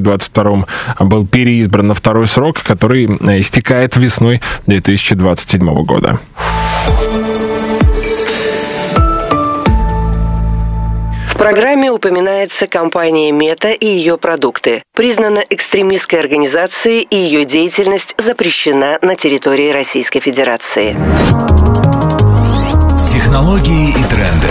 2022 был переизбран на второй срок, который истекает весной 2027 года. В программе упоминается компания Мета и ее продукты. Признана экстремистской организацией, и ее деятельность запрещена на территории Российской Федерации. Технологии и тренды.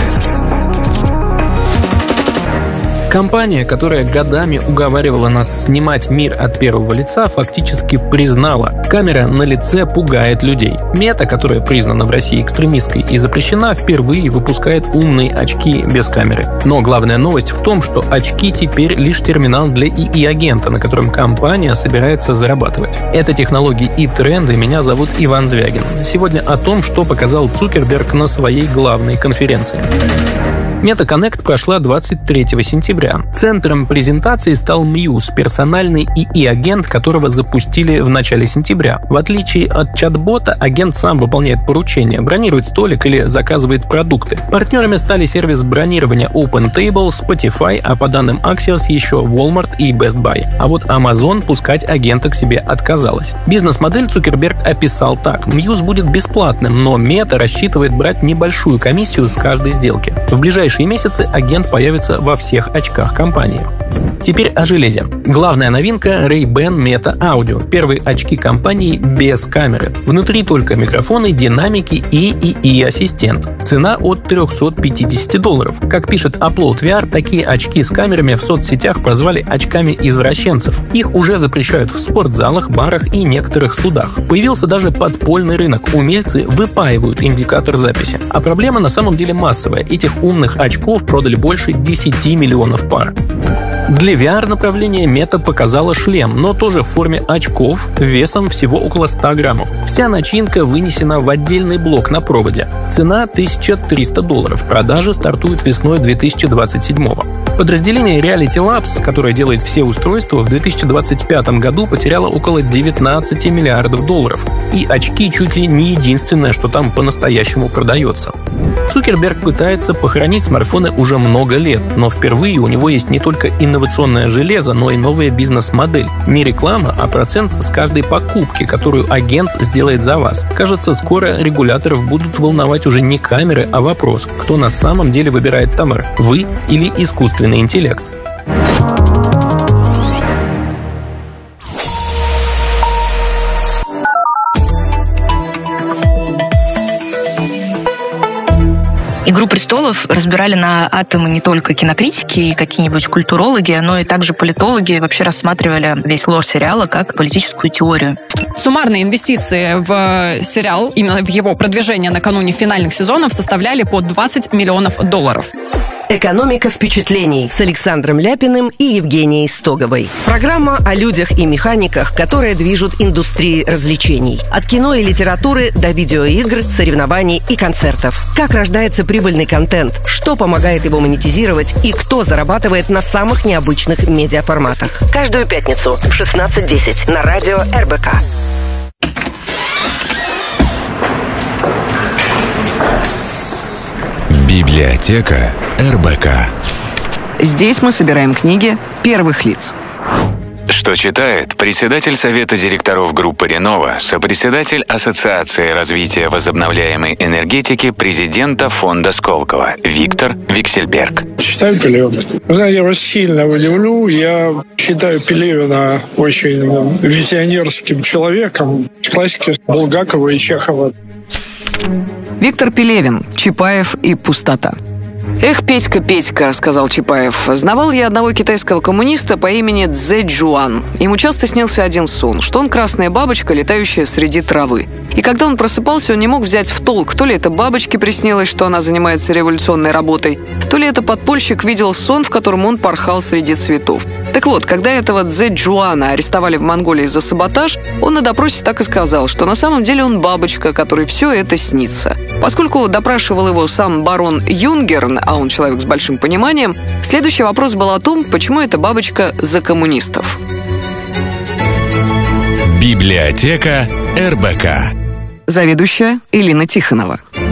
Компания, которая годами уговаривала нас снимать мир от первого лица, фактически признала: камера на лице пугает людей. Мета, которая признана в России экстремистской и запрещена, впервые выпускает умные очки без камеры. Но главная новость в том, что очки теперь лишь терминал для ИИ-агента, на котором компания собирается зарабатывать. Это технологии и тренды. Меня зовут Иван Звягин. Сегодня о том, что показал Цукерберг на своей главной конференции. MetaConnect прошла 23 сентября. Центром презентации стал Muse, персональный ИИ-агент, которого запустили в начале сентября. В отличие от чат-бота, агент сам выполняет поручения, бронирует столик или заказывает продукты. Партнерами стали сервис бронирования OpenTable, Spotify, а по данным Axios еще Walmart и Best Buy. А вот Amazon пускать агента к себе отказалась. Бизнес-модель Цукерберг описал так: Muse будет бесплатным, но Meta рассчитывает брать небольшую комиссию с каждой сделки. В ближайшие месяцы агент появится во всех очках компании. Теперь о железе. Главная новинка — Ray-Ban Meta Audio. Первые очки компании без камеры. Внутри только микрофоны, динамики и ИИ-ассистент. Цена от $350. Как пишет Upload VR, такие очки с камерами в соцсетях прозвали очками извращенцев. Их уже запрещают в спортзалах, барах и некоторых судах. Появился даже подпольный рынок. Умельцы выпаивают индикатор записи. А проблема на самом деле массовая. Этих умных очков продали больше 10 миллионов пар. Для VR-направления Meta показала шлем, но тоже в форме очков, весом всего около 100 граммов. Вся начинка вынесена в отдельный блок на проводе. Цена $1300. Продажи стартуют весной 2027. Подразделение Reality Labs, которое делает все устройства, в 2025 году потеряло около $19 миллиардов. И очки чуть ли не единственное, что там по-настоящему продается. Цукерберг пытается похоронить смартфоны уже много лет, но впервые у него есть не только инновационное железо, но и новая бизнес-модель. Не реклама, а процент с каждой покупки, которую агент сделает за вас. Кажется, скоро регуляторов будут волновать уже не камеры, а вопрос: кто на самом деле выбирает товар, вы или искусственный интеллект? «Игру престолов» разбирали на атомы не только кинокритики и какие-нибудь культурологи, но и также политологи вообще рассматривали весь лор сериала как политическую теорию. Суммарные инвестиции в сериал, именно в его продвижение накануне финальных сезонов, составляли по $20 миллионов. «Экономика впечатлений» с Александром Ляпиным и Евгенией Стоговой. Программа о людях и механиках, которые движут индустрией развлечений. От кино и литературы до видеоигр, соревнований и концертов. Как рождается прибыльный контент, что помогает его монетизировать и кто зарабатывает на самых необычных медиаформатах. Каждую пятницу в 16:10 на радио РБК. Библиотека РБК. Здесь мы собираем книги первых лиц. Что читает председатель Совета директоров группы «Ренова», сопредседатель Ассоциации развития возобновляемой энергетики президента фонда Сколково Виктор Виксельберг. Читаю Пелевина. Вы знаете, я вас сильно удивлю. Я считаю Пелевина очень визионерским человеком. Классики Булгакова и Чехова. Виктор Пелевин, Чапаев и пустота. «Эх, Петька, Петька», — сказал Чапаев, — «знавал я одного китайского коммуниста по имени Цзэ Джуан. Ему часто снился один сон, что он красная бабочка, летающая среди травы. И когда он просыпался, он не мог взять в толк, то ли это бабочке приснилось, что она занимается революционной работой, то ли это подпольщик видел сон, в котором он порхал среди цветов. Так вот, когда этого Цзэ Джуана арестовали в Монголии за саботаж, он на допросе так и сказал, что на самом деле он бабочка, которой все это снится. Поскольку допрашивал его сам барон Юнгерн, а он человек с большим пониманием, следующий вопрос был о том, почему эта бабочка за коммунистов. Библиотека РБК. Заведующая Элина Тихонова.